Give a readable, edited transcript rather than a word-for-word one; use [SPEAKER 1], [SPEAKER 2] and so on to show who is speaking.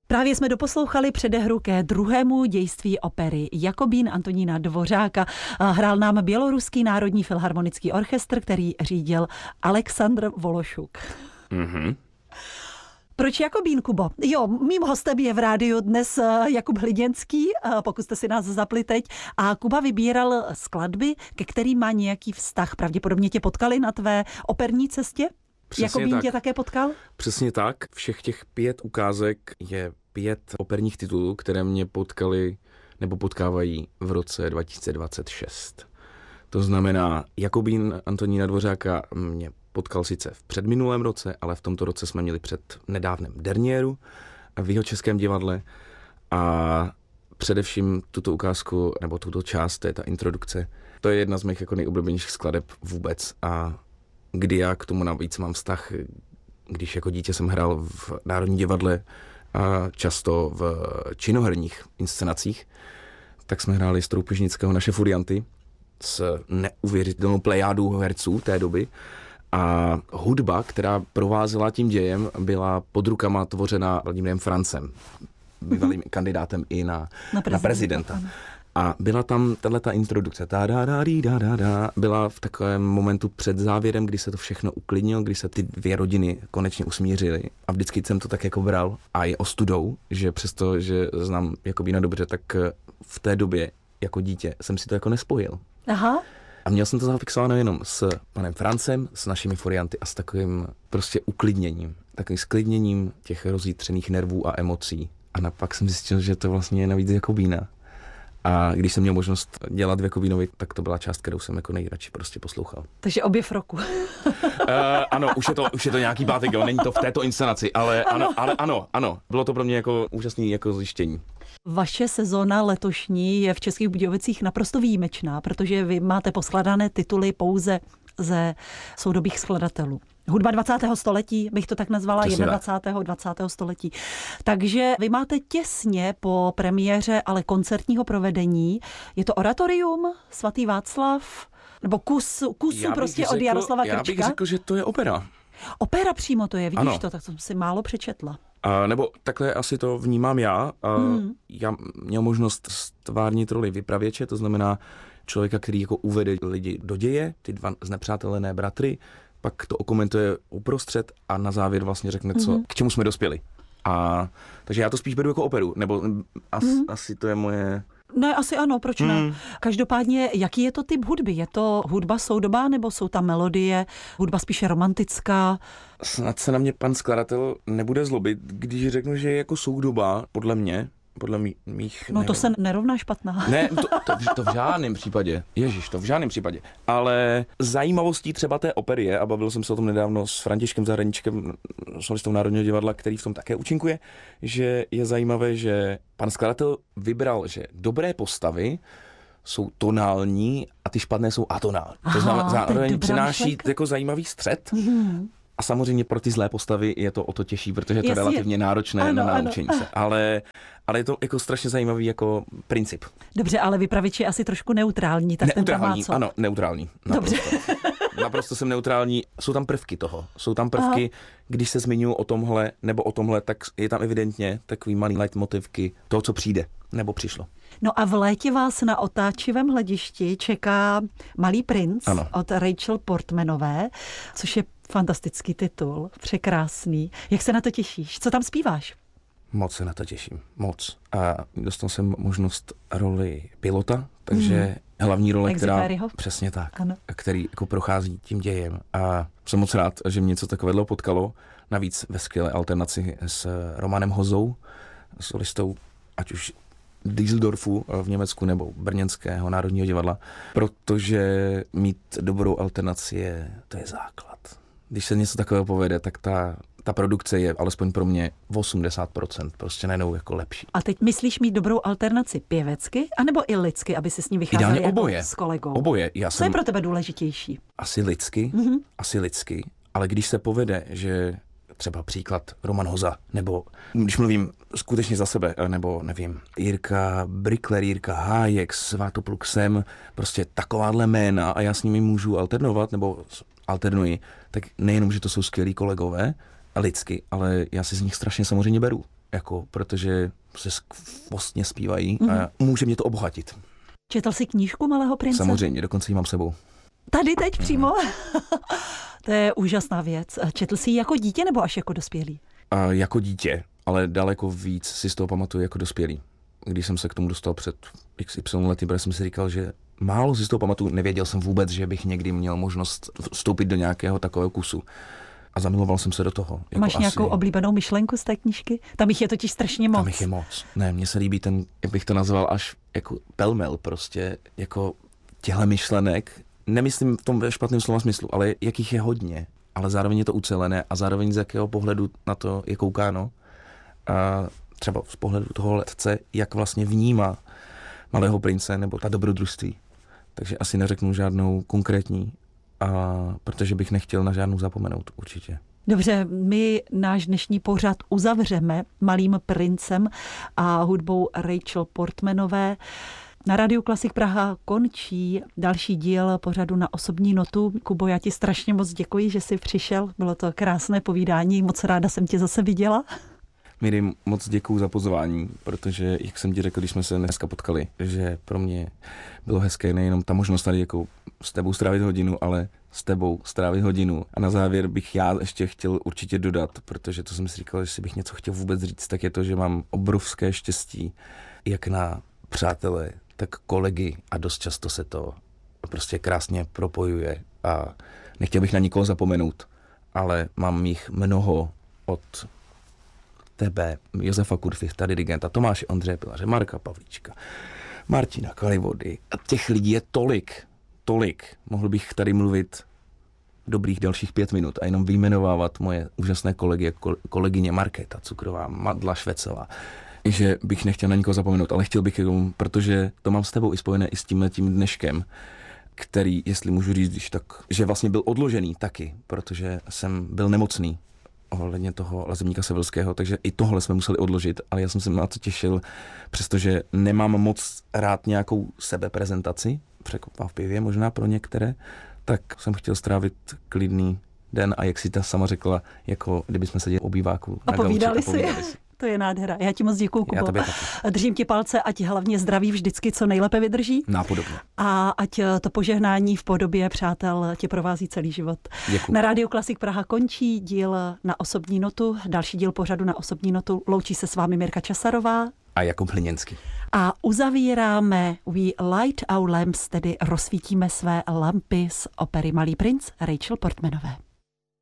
[SPEAKER 1] Právě jsme doposlouchali předehru ke druhému dějství opery Jakobín Antonína Dvořáka. Hrál nám Běloruský národní filharmonický orchestr, který řídil Alexandr Vološuk.
[SPEAKER 2] Mhm.
[SPEAKER 1] Proč Jakobín, Kubo? Jo, mým hostem je v rádiu dnes Jakub Hliděnský, pokud jste si nás zapli teď. A Kuba vybíral skladby, ke kterým má nějaký vztah. Pravděpodobně tě potkali na tvé operní cestě?
[SPEAKER 2] Přesně
[SPEAKER 1] Jakobín
[SPEAKER 2] tak.
[SPEAKER 1] tě také potkal?
[SPEAKER 2] Přesně tak. Všech těch 5 ukázek je 5 operních titulů, které mě potkali nebo potkávají v roce 2026. To znamená, Jakobín Antonína Dvořáka mě potkal sice v předminulém roce, ale v tomto roce jsme měli před nedávnem derniéru v Jihočeském divadle a především tuto ukázku, nebo tuto část, to je ta introdukce, to je jedna z mých jako nejoblíbenějších skladeb vůbec a kdy já k tomu navíc mám vztah, když jako dítě jsem hrál v Národní divadle a často v činoherních inscenacích, tak jsme hráli z Troupižnického Naše furianty s neuvěřitelnou plejádou herců té doby a hudba, která provázela tím dějem, byla pod rukama tvořena Vladimírem Francem, bývalým kandidátem i na prezidenta. A byla tam tato introdukce, byla v takovém momentu před závěrem, kdy se to všechno uklidnilo, kdy se ty 2 rodiny konečně usmířily. A vždycky jsem to tak jako bral a je ostudou, že přesto, že znám Jakobína dobře, tak v té době jako dítě jsem si to jako nespojil.
[SPEAKER 1] Aha.
[SPEAKER 2] A měl jsem to zafixováno jenom s panem Francem, s našimi furianty a s takovým prostě uklidněním. Takovým sklidněním těch rozjitřených nervů a emocí. A pak jsem zjistil, že to vlastně je navíc Jakobína. A když jsem měl možnost dělat v Jakobínovi, tak to byla část, kterou jsem jako nejradši prostě poslouchal.
[SPEAKER 1] Takže objev roku.
[SPEAKER 2] Ano, už je to nějaký pátek, jo, není to v této inscenaci, ale ano. Bylo to pro mě jako úžasné jako zjištění.
[SPEAKER 1] Vaše sezóna letošní je v Českých Budějovicích naprosto výjimečná, protože vy máte poskladané tituly pouze ze soudobých skladatelů. Hudba 20. století, bych to tak nazvala, 21. 20. století. Takže vy máte těsně po premiéře, ale koncertního provedení. Je to oratorium, Svatý Václav, nebo kusu prostě od Jaroslava Krčka?
[SPEAKER 2] Já bych řekl, že to je opera.
[SPEAKER 1] Opera přímo to je, vidíš
[SPEAKER 2] ano.
[SPEAKER 1] to, tak jsem si málo přečetla.
[SPEAKER 2] Nebo takhle asi to vnímám já. Já měl možnost stvárnit roli vypravěče, to znamená člověka, který jako uvede lidi do děje, ty 2 znepřátelené bratry, pak to okomentuje uprostřed a na závěr vlastně řekne, k čemu jsme dospěli. Takže já to spíš beru jako operu, nebo asi to je moje...
[SPEAKER 1] Ne, asi ano, proč ne? Každopádně, jaký je to typ hudby? Je to hudba soudobá, nebo jsou tam melodie, hudba spíše romantická?
[SPEAKER 2] Snad se na mě pan skladatel nebude zlobit, když řeknu, že je jako soudobá, podle mě, podle mých...
[SPEAKER 1] No to se nerovná špatná.
[SPEAKER 2] Ne, to v žádném případě. Ježiš, to v žádném případě. Ale zajímavostí třeba té opery je, a bavil jsem se o tom nedávno s Františkem Zahradníčkem, solistou Národního divadla, který v tom také účinkuje, že je zajímavé, že pan skladatel vybral, že dobré postavy jsou tonální a ty špatné jsou atonální. To znamená, zároveň přináší jako zajímavý střed. A samozřejmě pro ty zlé postavy je to o to těžší, protože je to relativně náročné na naučení se. Ale je to jako strašně zajímavý jako princip.
[SPEAKER 1] Dobře, ale vypravěč je asi trošku neutrální. Tak
[SPEAKER 2] neutrální, ano, neutrální.
[SPEAKER 1] Dobře.
[SPEAKER 2] Naprosto jsem neutrální. Jsou tam prvky toho. Jsou tam prvky, když se zmiňuji o tomhle nebo o tomhle, tak je tam evidentně takový malý leitmotivky toho, co přijde nebo přišlo.
[SPEAKER 1] No a v létě vás na otáčivém hledišti čeká Malý princ od Rachel Portmanové, což je fantastický titul, překrásný. Jak se na to těšíš? Co tam zpíváš?
[SPEAKER 2] Moc se na to těším, moc. A dostal jsem možnost roli pilota, takže hlavní role, která přesně tak, který jako prochází tím dějem. A jsem moc rád, že mě něco takového potkalo. Navíc ve skvělé alternaci s Romanem Hozou, solistou, ať už Düsseldorfu v Německu nebo Brněnského Národního divadla, protože mít dobrou alternaci to je základ. Když se něco takového povede, tak ta produkce je alespoň pro mě 80% prostě najednou jako lepší.
[SPEAKER 1] A teď myslíš mít dobrou alternaci pěvecky, anebo i lidsky, aby si s ní vycházel jako
[SPEAKER 2] oboje.
[SPEAKER 1] S kolegou?
[SPEAKER 2] Oboje.
[SPEAKER 1] Co je pro tebe důležitější?
[SPEAKER 2] Asi lidsky, ale když se povede, že třeba příklad Roman Hoza, nebo když mluvím skutečně za sebe, nebo nevím, Jirka Brickler, Jirka Hájek, Svatopluk Sem, prostě takováhle jména a já s nimi můžu alternovat, nebo alternuji, tak nejenom, že to jsou skvělí kolegové, lidsky, ale já si z nich strašně samozřejmě beru. jako, protože se skvostně zpívají a může mě to obohatit.
[SPEAKER 1] Četl jsi knížku Malého prince?
[SPEAKER 2] Samozřejmě, dokonce ji mám sebou.
[SPEAKER 1] Tady teď přímo? To je úžasná věc. Četl jsi ji jako dítě nebo až jako dospělý?
[SPEAKER 2] Jako dítě, ale daleko víc si z toho pamatuju jako dospělý. Když jsem se k tomu dostal před XY lety, protože jsem si říkal, že málo si z toho pamatuju, nevěděl jsem vůbec, že bych někdy měl možnost vstoupit do nějakého takového kusu. A zamiloval jsem se do toho. Jako
[SPEAKER 1] máš nějakou oblíbenou myšlenku z té knížky? Tam jich je totiž strašně moc.
[SPEAKER 2] Tam jich je moc. Ne, mně se líbí ten, jak bych to nazval, až jako pelmel prostě, jako těhle myšlenek. Nemyslím v tom ve špatném slova smyslu, ale jakých je hodně. Ale zároveň je to ucelené a zároveň z jakého pohledu na to je koukáno. A třeba z pohledu toho letce, jak vlastně vnímá Malého prince nebo ta dobrodružství. Takže asi neřeknu žádnou konkrétní, protože bych nechtěl na žádnou zapomenout určitě.
[SPEAKER 1] Dobře, my náš dnešní pořad uzavřeme Malým princem a hudbou Rachel Portmanové. Na Rádiu Klasik Praha končí další díl pořadu Na osobní notu. Kubo, já ti strašně moc děkuji, že jsi přišel. Bylo to krásné povídání, moc ráda jsem tě zase viděla.
[SPEAKER 2] Miri, moc děkuju za pozvání, protože, jak jsem ti řekl, když jsme se dneska potkali, že pro mě bylo hezké nejenom ta možnost tady jako s tebou strávit hodinu, ale s tebou strávit hodinu. A na závěr bych já ještě chtěl určitě dodat, protože to jsem si říkal, že si bych něco chtěl vůbec říct, tak je to, že mám obrovské štěstí, jak na přátelé, tak kolegy a dost často se to prostě krásně propojuje a nechtěl bych na nikoho zapomenout, ale mám jich mnoho od tebe, Josefa Kurfichta, dirigenta, Tomáše Ondřeje Pilaře, Marka Pavlíčka, Martina Kalivody. A těch lidí je tolik. Mohl bych tady mluvit dobrých dalších 5 minut a jenom vyjmenovávat moje úžasné kolegy, kolegyně Markéta Cukrová, Madla Švecová, že bych nechtěl na nikoho zapomenout, ale chtěl bych jenom, protože to mám s tebou i spojené i s tímhletím dneškem, který, jestli můžu říct, když tak, že vlastně byl odložený taky, protože jsem byl nemocný ohledně toho Lazebníka Sevelského, takže i tohle jsme museli odložit, ale já jsem se na to těšil, přestože nemám moc rád nějakou sebeprezentaci, překvapivě možná pro některé, tak jsem chtěl strávit klidný den a jak si ta sama řekla, jako kdybychom seděli u býváku
[SPEAKER 1] a povídali si. To je nádhera. Já ti moc děkuju, Kubo.
[SPEAKER 2] Já tobě taky.
[SPEAKER 1] Držím ti palce, ať hlavně zdraví vždycky co nejlépe vydrží.
[SPEAKER 2] Nápodobně.
[SPEAKER 1] A ať to požehnání v podobě přátel tě provází celý život.
[SPEAKER 2] Děkuju.
[SPEAKER 1] Na Rádiu Klasik Praha končí díl Na osobní notu. Další díl pořadu Na osobní notu. Loučí se s vámi Mirka Časarová
[SPEAKER 2] a Jakub Hliněnský.
[SPEAKER 1] A uzavíráme We Light Our Lamps, tedy rozsvítíme své lampy z opery Malý princ Rachel Portmanové.